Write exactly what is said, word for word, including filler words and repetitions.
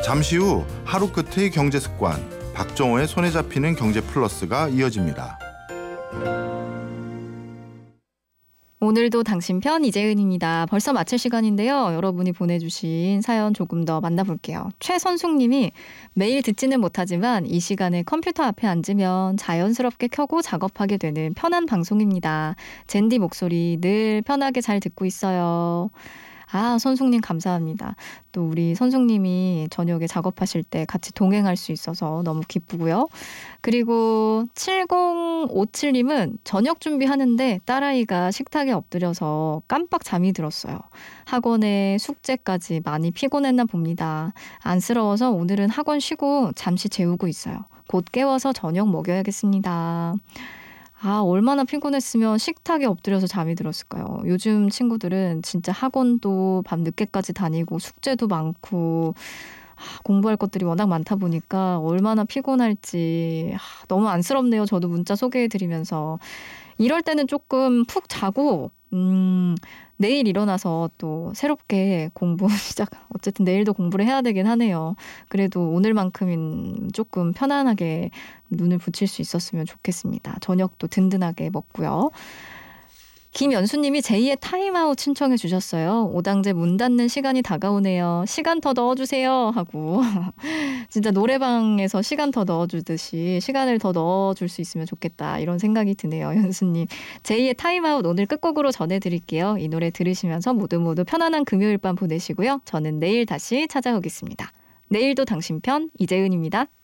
잠시 후 하루 끝의 경제 습관, 박정호의 손에 잡히는 경제 플러스가 이어집니다. 오늘도 당신 편 이재은입니다. 벌써 마칠 시간인데요. 여러분이 보내주신 사연 조금 더 만나볼게요. 최선숙님이 매일 듣지는 못하지만 이 시간에 컴퓨터 앞에 앉으면 자연스럽게 켜고 작업하게 되는 편한 방송입니다. 젠디 목소리 늘 편하게 잘 듣고 있어요. 아, 선숙님 감사합니다. 또 우리 선숙님이 저녁에 작업하실 때 같이 동행할 수 있어서 너무 기쁘고요. 그리고 칠공오칠님은 저녁 준비하는데 딸아이가 식탁에 엎드려서 깜빡 잠이 들었어요. 학원에 숙제까지 많이 피곤했나 봅니다. 안쓰러워서 오늘은 학원 쉬고 잠시 재우고 있어요. 곧 깨워서 저녁 먹여야겠습니다. 아, 얼마나 피곤했으면 식탁에 엎드려서 잠이 들었을까요? 요즘 친구들은 진짜 학원도 밤 늦게까지 다니고 숙제도 많고 아, 공부할 것들이 워낙 많다 보니까 얼마나 피곤할지 아, 너무 안쓰럽네요. 저도 문자 소개해드리면서. 이럴 때는 조금 푹 자고 음, 내일 일어나서 또 새롭게 공부 시작, 어쨌든 내일도 공부를 해야 되긴 하네요. 그래도 오늘만큼은 조금 편안하게 눈을 붙일 수 있었으면 좋겠습니다. 저녁도 든든하게 먹고요. 김연수님이 제이의 타임아웃 신청해 주셨어요. 오당제 문 닫는 시간이 다가오네요. 시간 더 넣어주세요 하고 진짜 노래방에서 시간 더 넣어주듯이 시간을 더 넣어줄 수 있으면 좋겠다 이런 생각이 드네요. 연수님. 제이의 타임아웃 오늘 끝곡으로 전해드릴게요. 이 노래 들으시면서 모두 모두 편안한 금요일 밤 보내시고요. 저는 내일 다시 찾아오겠습니다. 내일도 당신 편 이재은입니다.